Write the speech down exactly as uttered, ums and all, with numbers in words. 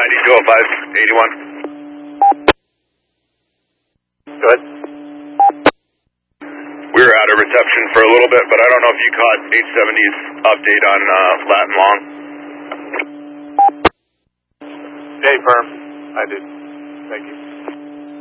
ninety-two oh five, eighty-one. Go ahead. We were out of reception for a little bit, but I don't know if you caught eight seventy's update on uh, Latin Long. Day firm. I did. Thank you.